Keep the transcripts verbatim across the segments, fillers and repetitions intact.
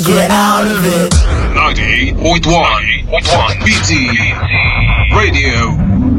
Get out of it. ninety point one B T Radio.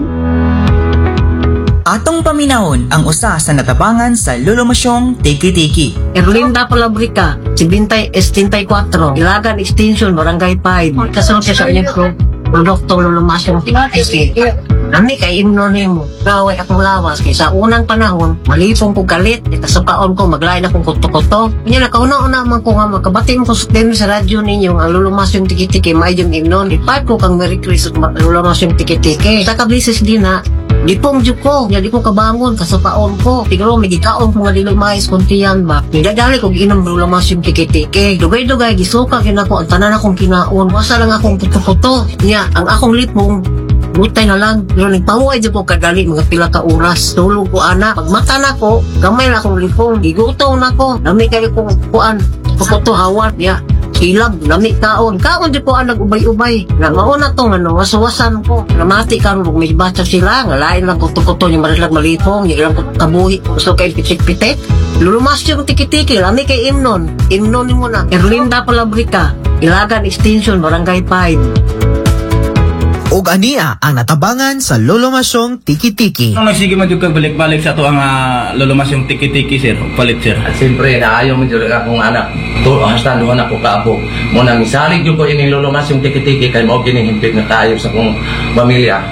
Atong paminahon ang usa sa natabangan sa lulumasyong tiki-tiki. Erlinda Palabrica, seventy-four, Ilagan Extension, Barangay five. Kasunod siya sa inyong pro produkto lulumasyong tiki-tiki. Nami kay imno nimo, gaway akong lawas kay sa unang panahon, malipong ko galit, itasukaon ko maglain akong kuto-kuto. Nya nakauna-una man ko nga makabati mo ko sa radyo ninyo ang lulumasyong tiki-tiki maayong imnon. Ipat ko kang Merry Christmas lulumasyong tiki-tiki. Sa kablisis din na di pong juk ko, di ko kabangon, kasukaon ko. Tigro, may gikaon ko nga lilumayas kuntiyan ba. Nidadali kong inom lulumasyong tiki-tiki. Dugay-dugay, gisuka kinako, ang tanan akong kinaon. Wasa lang akong kuto-kuto. Nya, ang akong lipong butay na lang, pero nagpahuay dyan ko kadali mga pila ka oras. Tulog ko ana, pagmata na ko, gamay na akong lipong, gigutom na ko, nami kayo kong kuan, pukuto hawan, ya, silab, nami kaon, kaon dyan ko ang nag-ubay-ubay, na mauna tong ano, wasawasan ko, namati ka rin, may basa sila, nga lain lang kuto-kuto, yung marilag malipong, yung ilang kabuhi, gusto kayo pitik-pitik, lulumas yung tiki-tiki, nami kay imnon, imnon mo na, Erlinda Palabrica, Ilagan Extension, Barangay five. Ug aniya ang natabangan sa lulumasyong tiki-tiki. Ang nagsige man jud kag balik-balik sa to ang uh, lulumasyong tiki-tiki sir, palit sir. At siyempre naayo man jud akong anak. To hasta duha na ko kaabo. Mo na misalig jud ko ini lulumasyong tiki-tiki kay mao kini himpit nga kaayo sa akong pamilya.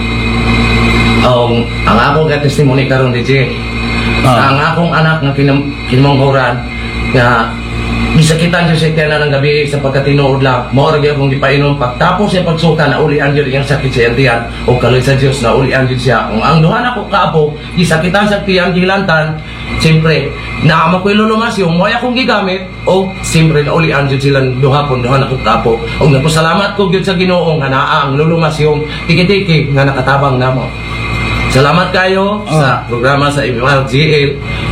Um, ang akong testimony karon D J. Uh, ang akong anak nga kinam kinamanghoran nga gisakitan siya siya na ng gabi sa pagkatinuod lang. Maura gyud akong gipainom pagtapos siya pagsuka na ulian gyud iyang sakit sa tiyan o kaloy sa Dios na ulian gyud siya. Kung ang duha na ko kaapo gisakitan sa tiyang gilantan, siyempre naamo ko lulumasyon mo akong gigamit o siyempre na ulian gyud sila duha pon duha na ko kaapo. Og nagpasalamat ko gyud sa Ginoo nga naa ang lulumasyong tiki-tiki nga nakatabang namo. Salamat kayo oh. sa programa sa M R G L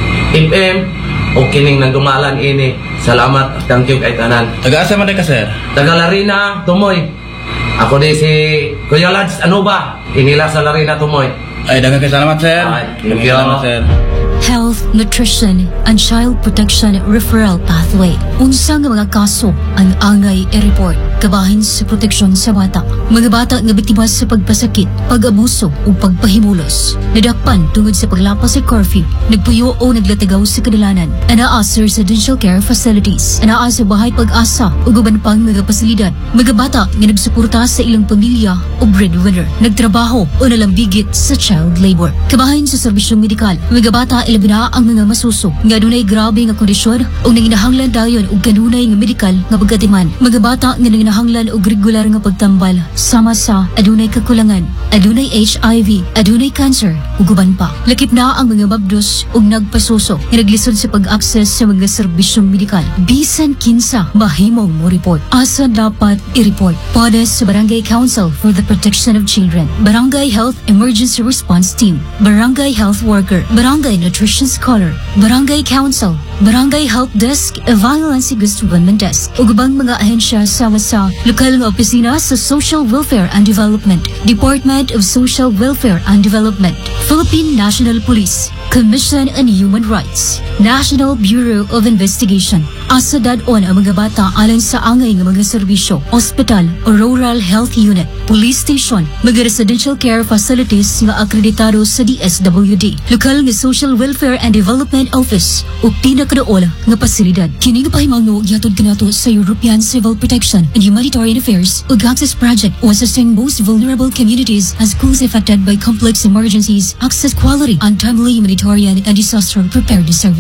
F M o kining nagdumalan ini. Salamat, thank you kay tanan. Taga-asa man ka sir? Taga Larina, Tumoy. Ako di si Kuya Lads, ano ba? Inila sa Larina, Tumoy. Ay, daghang salamat sir. Ay, thank you. Salamat sir. Health, Nutrition, and Child Protection Referral Pathway. Unsa nga mga kaso ang angay i-report kabahin sa proteksyon sa bata. Mga bata nga biktima sa pagpasakit, pag-abuso o pagpahimulos. Nadakpan tungod sa paglapas sa curfew, nagpuyo o naglatagaw sa kadalanan. Anaa sa residential care facilities. Anaa sa bahay pag-asa o guban pang mga pasilidad. Mga bata nga nagsuporta sa ilang pamilya o breadwinner. Nagtrabaho o nalambigit sa child labor. Kabahin sa serbisyong medikal. Mga bata ilabi na ang mga masuso. Nga dunay grabe nga kondisyon o nanginahanglan dayon o kanunay nga medikal nga pagkatiman. Mga bata nga nanginahanglan o regular nga pagtambal sama sa adunay kakulangan, adunay H I V, adunay cancer ug uban pa. Lakip na ang mga mabdos ug nagpasuso nga naglisod sa pag-access sa mga serbisyong medikal. Bisan kinsa mahimong mo report. Asa dapat i-report? Pwede sa Barangay Council for the Protection of Children, Barangay Health Emergency Response Team, Barangay Health Worker, Barangay Nutrition Scholar, Barangay Council, Barangay Help Desk, Violence Against Women Desk, ug ubang mga ahensya sama sa lokal nga opisina sa Social Welfare and Development, Department of Social Welfare and Development, Philippine National Police, Commission on Human Rights, National Bureau of Investigation. Asa dadon ang mga bata alang sa angay nga mga serbisyo, ospital o rural health unit, police station, mga residential care facilities nga akreditado sa D S W D, lokal nga Social Welfare and Development Office o pinakadaol nga pasilidad. Kini nga pahimangno gyatod kanato sa European Civil Protection and Humanitarian Affairs ug Access Project o assisting most vulnerable communities and schools affected by complex emergencies, access quality and timely humanitarian and disaster preparedness services.